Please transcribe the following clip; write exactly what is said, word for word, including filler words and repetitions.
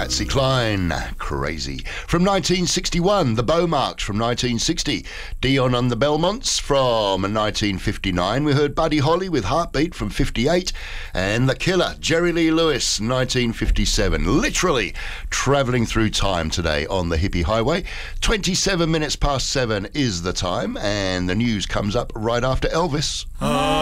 Patsy Cline, Crazy. From nineteen sixty-one, The Beaumarks from nineteen sixty. Dion and the Belmonts from nineteen fifty-nine. We heard Buddy Holly with Heartbeat from fifty-eight. And The Killer, Jerry Lee Lewis, nineteen fifty-seven. Literally travelling through time today on the Hippie Highway. twenty-seven minutes past seven is the time, and the news comes up right after Elvis.